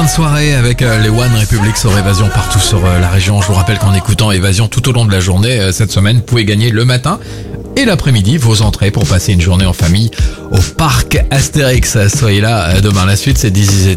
de soirée avec les One Republic sur Évasion partout sur la région. Je vous rappelle qu'en écoutant Évasion tout au long de la journée, cette semaine, vous pouvez gagner le matin et l'après-midi vos entrées pour passer une journée en famille au parc Astérix. Soyez là demain. La suite, c'est Dizzy